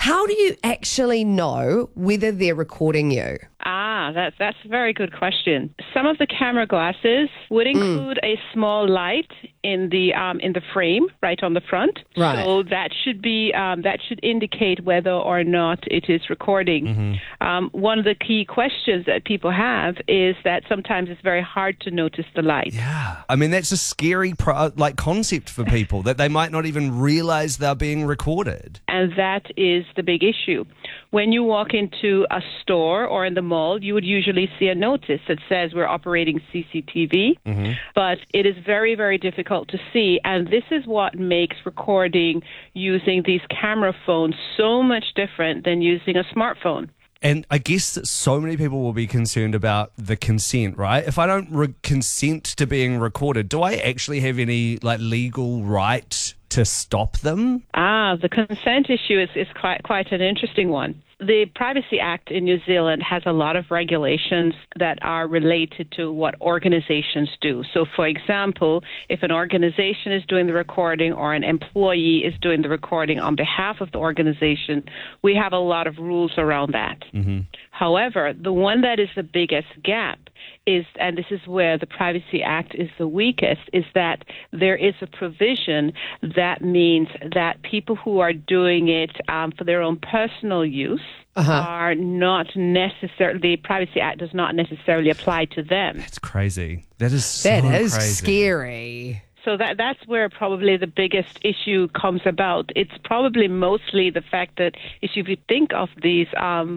How do you actually know whether they're recording you? That's a very good question. Some of the camera glasses would include a small light in the frame right on the front. Right. So that should indicate whether or not it is recording. One of the key questions that people have is that sometimes it's very hard to notice the light. Yeah. I mean, that's a scary concept for people, that they might not even realize they're being recorded. And that is the big issue. When you walk into a store or in the mall, you would usually see a notice that says we're operating CCTV, but it is very, very difficult to see. And this is what makes recording using these camera phones so much different than using a smartphone. And I guess that so many people will be concerned about the consent, right? If I don't consent to being recorded, do I actually have any legal right to stop them? The consent issue is quite an interesting one. The Privacy Act in New Zealand has a lot of regulations that are related to what organizations do. So, for example, if an organization is doing the recording or an employee is doing the recording on behalf of the organization, we have a lot of rules around that. However, the one that is the biggest gap is, and this is where the Privacy Act is the weakest, is that there is a provision that means that people who are doing it for their own personal use are not necessarily, the Privacy Act does not necessarily apply to them. That's crazy. That is so crazy. Scary. So that's where probably the biggest issue comes about. It's probably mostly the fact that if you think of these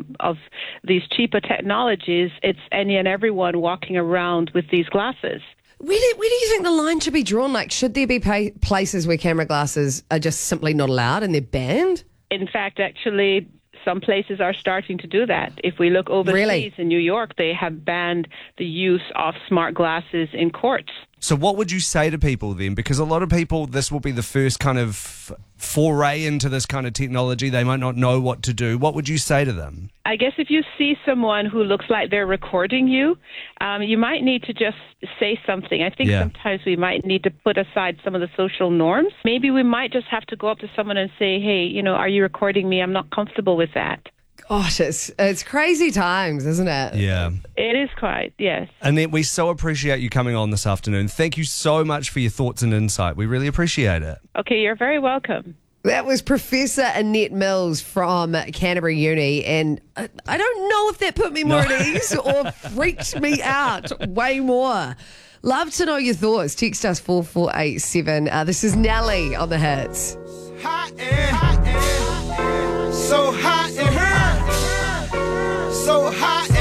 cheaper technologies, it's any and everyone walking around with these glasses. Where do you think the line should be drawn? Should there be places where camera glasses are just simply not allowed and they're banned? In fact, actually, some places are starting to do that. If we look overseas in New York, they have banned the use of smart glasses in courts. So what would you say to people then? Because a lot of people, this will be the first kind of foray into this kind of technology. They might not know what to do. What would you say to them? I guess if you see someone who looks like they're recording you, you might need to just say something. I think sometimes we might need to put aside some of the social norms. Maybe we might just have to go up to someone and say, hey, are you recording me? I'm not comfortable with that. Gosh, it's crazy times, isn't it? Yeah. It is quite, yes. Annette, we so appreciate you coming on this afternoon. Thank you so much for your thoughts and insight. We really appreciate it. Okay, you're very welcome. That was Professor Annette Mills from Canterbury Uni, and I don't know if that put me more at ease or freaked me out way more. Love to know your thoughts. Text us 4487. This is Nelly on the hits. Hot air, so hot in here, so hot.